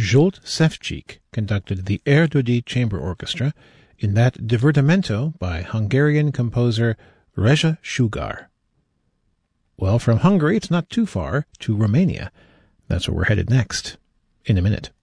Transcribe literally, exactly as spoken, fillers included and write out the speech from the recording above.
Zsolt Szewczyk conducted the Erdődy Chamber Orchestra in that divertimento by Hungarian composer Rezsa Sugar. Well, from Hungary, it's not too far to Romania. That's where we're headed next, in a minute.